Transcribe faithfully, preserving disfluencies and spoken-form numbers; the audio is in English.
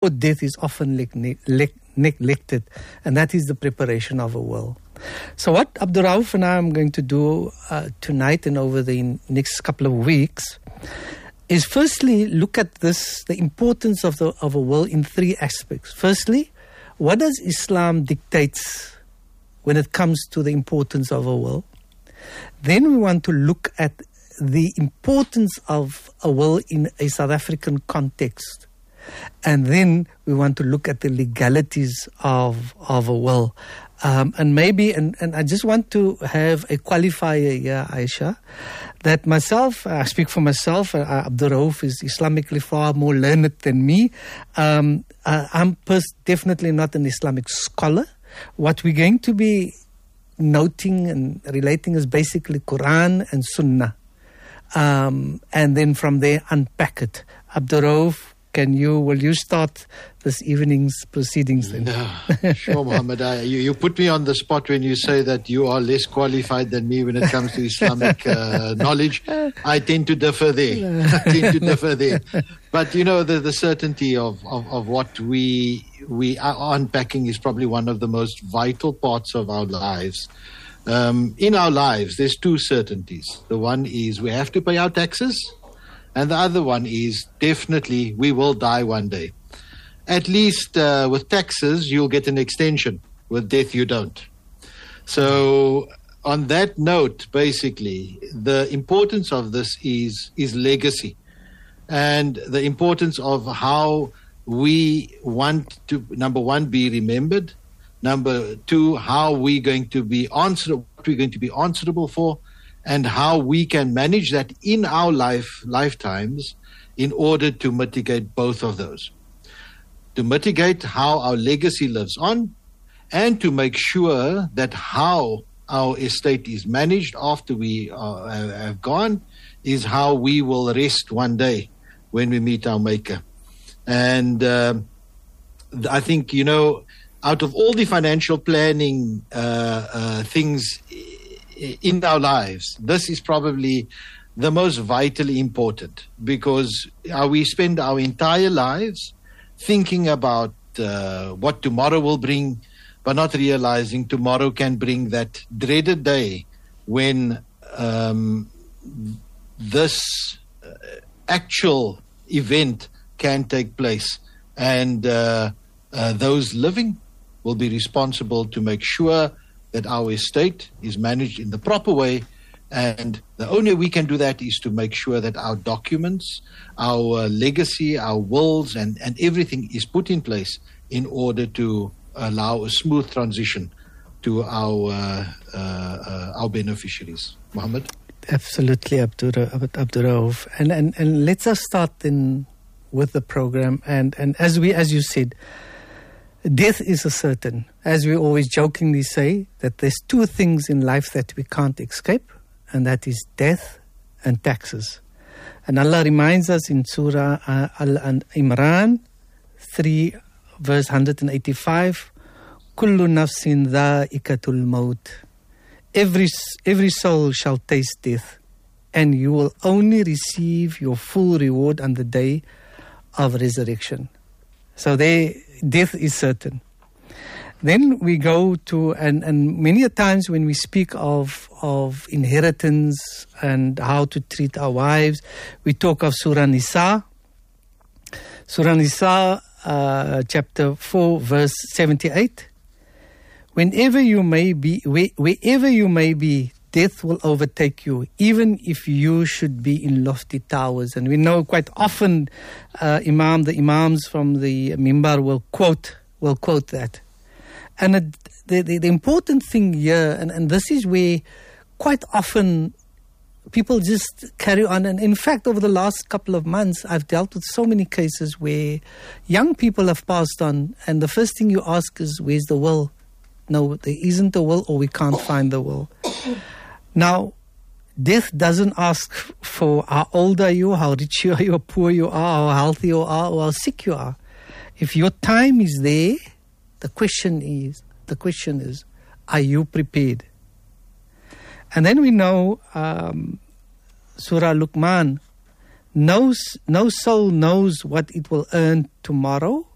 or death is often ne- ne- neglected, and that is the preparation of a will. So what Abdul Rauf and I am going to do uh, tonight and over the next couple of weeks is firstly look at this, the importance of the of a will in three aspects. Firstly, what does Islam dictates when it comes to the importance of a will? Then we want to look at the importance of a will in a South African context. And then we want to look at the legalities of of a will. Um, and maybe, and, and I just want to have a qualifier here, Aisha, that myself, I speak for myself, uh, Abdul Rauf is Islamically far more learned than me. Um, uh, I'm pers- definitely not an Islamic scholar. What we're going to be noting and relating is basically Quran and Sunnah. Um, and then from there, unpack it. Abdul Rauf, can you, will you start this evening's proceedings then? No, sure, Muhammad. I, you, you put me on the spot when you say that you are less qualified than me when it comes to Islamic uh, knowledge. I tend to differ there. I tend to differ there. But, you know, the, the certainty of, of, of what we, we are unpacking is probably one of the most vital parts of our lives. Um, in our lives, there's two certainties. The one is we have to pay our taxes. And the other one is definitely we will die one day. At least uh, with taxes, you'll get an extension. With death, you don't. So on that note, basically, the importance of this is, is legacy. And the importance of how we want to, number one, be remembered. Number two, how we're going to be answerable, what we're going to be answerable for. And how we can manage that in our life lifetimes in order to mitigate both of those. To mitigate how our legacy lives on, and to make sure that how our estate is managed after we uh, have gone is how we will rest one day when we meet our Maker. And uh, I think, you know, out of all the financial planning uh, uh, things in our lives, this is probably the most vitally important, because uh, we spend our entire lives thinking about uh, what tomorrow will bring, but not realizing tomorrow can bring that dreaded day when um, this uh, actual event can take place. And uh, uh, those living will be responsible to make sure that our estate is managed in the proper way. And the only way we can do that is to make sure that our documents, our legacy, our wills, and, and everything is put in place in order to allow a smooth transition to our uh, uh, uh, our beneficiaries. Muhammad? Absolutely, Abdul Rauf. And, and and let's just start then with the program. And, and as we as you said, death is a certain. As we always jokingly say, that there's two things in life that we can't escape, and that is death and taxes. And Allah reminds us in Surah uh, Al-Imran three, verse one hundred eighty-five, Kullu nafsin dha'ikatul maut. Every, every soul shall taste death, and you will only receive your full reward on the day of resurrection. So there, death is certain. Then we go to, and, and many a times when we speak of, of inheritance and how to treat our wives, we talk of Surah Nisa. Surah Nisa, uh, chapter four, verse seventy-eight. Whenever you may be, wherever you may be, death will overtake you, even if you should be in lofty towers. And we know quite often, uh, Imam, the Imams from the Mimbar will quote, will quote that. And it, the, the the important thing here, and, and this is where quite often people just carry on. And in fact, over the last couple of months, I've dealt with so many cases where young people have passed on, and the first thing you ask is, where's the will? No, there isn't a will, or we can't find the will. Now, death doesn't ask for how old are you, how rich you are, how poor you are, how healthy you are, or how sick you are. If your time is there, the question is, the question is, are you prepared? And then we know um, Surah Luqman, no, no soul knows what it will earn tomorrow,